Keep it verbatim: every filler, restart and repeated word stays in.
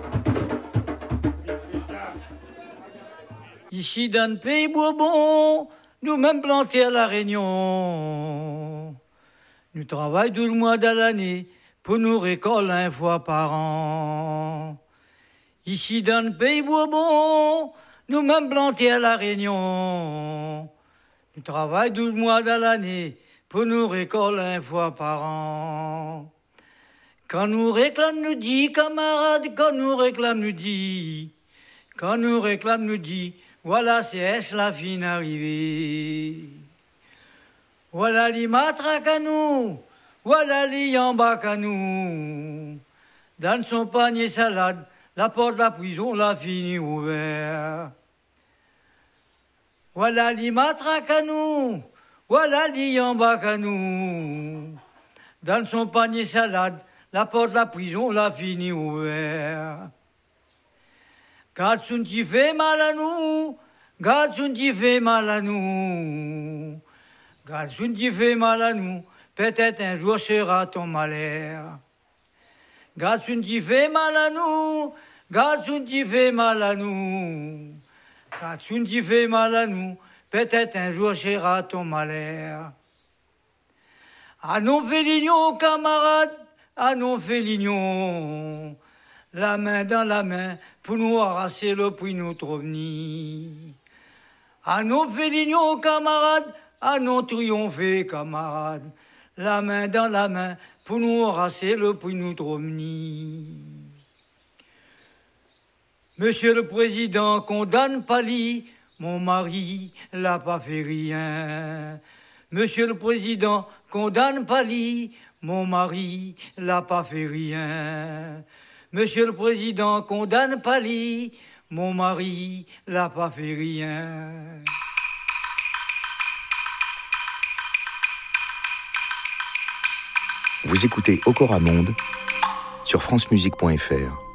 Ici dans le pays Bourbon, nous-mêmes plantés à La Réunion, nous travaillons douze mois de l'année pour nous récolter une fois par an. Ici dans le pays Bourbon, nous-mêmes plantés à La Réunion, nous travaillons douze mois de l'année pour nous récolter une fois par an. Quand nous réclame, nous dit, camarades, quand nous réclame, nous dit, quand nous réclame, nous dit, voilà, c'est la fin arrivée. Voilà les matraques à nous, voilà les yambaks à nous. Dans son panier salade, la porte de la prison l'a fini ouverte. Voilà les matraques à nous, voilà les yambaks à nous. Dans son panier salade, la porte de la prison l'a fini ouverte. Garde son petit fait mal à nous, garde son petit fait mal à nous, garde son petit fait mal à nous, peut-être un jour sera ton malheur. Garde son petit fait mal à nous, garde son petit fait mal à nous, garde son petit fait mal à nous, peut-être un jour sera ton malheur. À nos félignons, camarades, à nos félignons, la main dans la main pour nous arracher le prix notre revenir. À nos félignons, camarades, à nos triompher, camarades, la main dans la main pour nous arracher le prix notre revenir. Monsieur le Président, condamne Pali, mon mari l'a pas fait rien. Monsieur le Président, condamne Pali, mon mari l'a pas fait rien. Monsieur le Président, condamne Pali, mon mari l'a pas fait rien. Vous écoutez Okora Monde sur francemusique point f r.